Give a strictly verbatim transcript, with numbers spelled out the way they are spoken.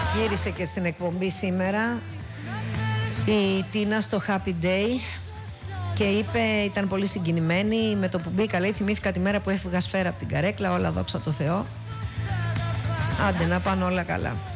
Γύρισε και στην εκπομπή σήμερα η Τίνα στο Happy Day και είπε, ήταν πολύ συγκινημένη με το που μπήκα, λέει, θυμήθηκα τη μέρα που έφυγα σφαίρα από την καρέκλα, όλα δόξα τω Θεώ. Άντε να πάνε όλα καλά.